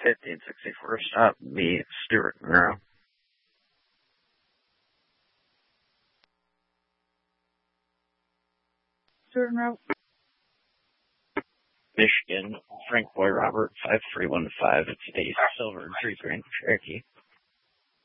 1564, stop me, Stuart Monroe. Stuart Monroe. Michigan, Frank Boy Robert, 5315, it's Ace Silver, 3 Grand Cherokee.